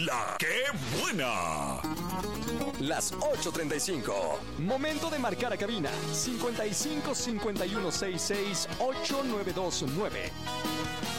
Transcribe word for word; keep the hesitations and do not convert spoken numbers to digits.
¡La qué buena! Las ocho treinta y cinco. Momento de marcar a cabina. cincuenta y cinco cincuenta y uno sesenta y seis ocho nueve dos nueve.